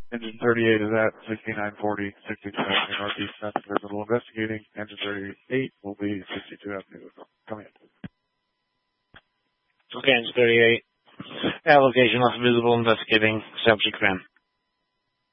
Engine 38 is at 6940, 62 Avenue Northeast, Memphis, Terminal investigating. Engine 38 will be 62 Avenue. Come in. Okay, Engine 38. Location left visible investigating. Subject Ram.